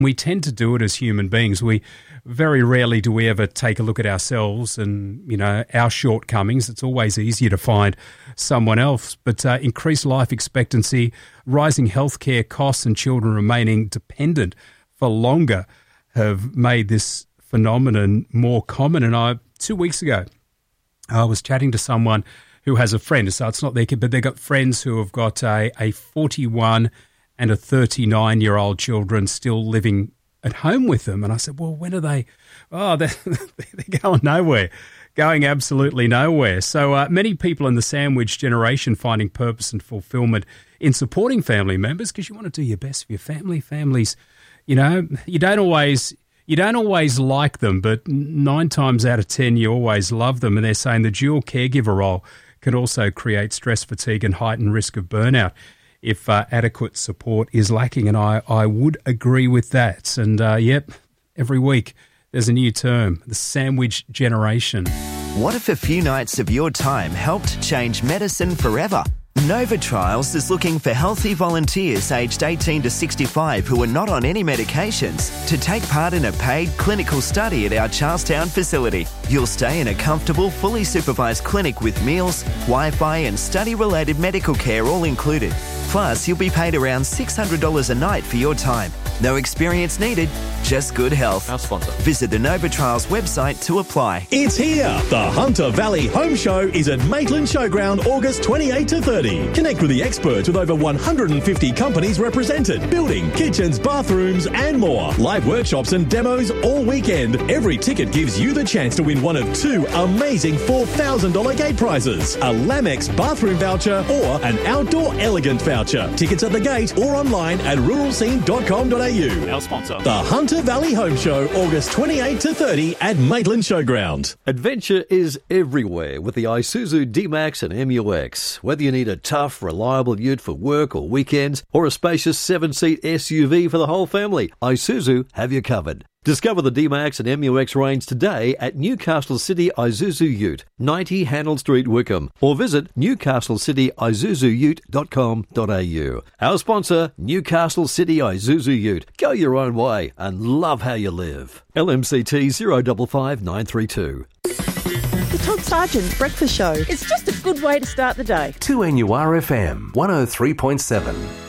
We tend to do it as human beings. We very rarely do we ever take a look at ourselves and, our shortcomings. It's always easier to find someone else. But increased life expectancy, rising healthcare costs and children remaining dependent for longer have made this phenomenon more common. And 2 weeks ago, I was chatting to someone who has a friend. So it's not their kid, but they've got friends who have got a 41 and a 39-year-old children still living at home with them. And I said, well, when are they? Oh, they're going nowhere, going absolutely nowhere. So many people in the sandwich generation finding purpose and fulfillment in supporting family members because you want to do your best for your family. Families, you don't always like them, but 9 times out of 10, you always love them. And they're saying the dual caregiver role can also create stress, fatigue and heightened risk of burnout if adequate support is lacking. And I would agree with that. And, every week there's a new term, the sandwich generation. What if a few nights of your time helped change medicine forever? Nova Trials is looking for healthy volunteers aged 18 to 65 who are not on any medications to take part in a paid clinical study at our Charlestown facility. You'll stay in a comfortable, fully supervised clinic with meals, Wi-Fi and study-related medical care all included. Plus, you'll be paid around $600 a night for your time. No experience needed, just good health. Our sponsor. Visit the Nova Trials website to apply. It's here. The Hunter Valley Home Show is at Maitland Showground August 28 to 30. Connect with the experts with over 150 companies represented. Building, kitchens, bathrooms and more. Live workshops and demos all weekend. Every ticket gives you the chance to win one of 2 amazing $4,000 gate prizes. A Lamex bathroom voucher or an outdoor elegant voucher. Tickets at the gate or online at ruralscene.com.au. Our sponsor. The Hunter Valley Home Show, August 28 to 30 at Maitland Showground. Adventure is everywhere with the Isuzu D-Max and MUX. Whether you need a tough, reliable ute for work or weekends, or a spacious 7-seat SUV for the whole family, Isuzu have you covered. Discover the D-Max and MUX range today at Newcastle City Isuzu Ute, 90 Hannell Street, Wickham, or visit newcastlecityisuzuute.com.au. Our sponsor, Newcastle City Isuzu Ute. Go your own way and love how you live. LMCT 055932. The Todd Sargent Breakfast Show. It's just a good way to start the day. 2NURFM 103.7.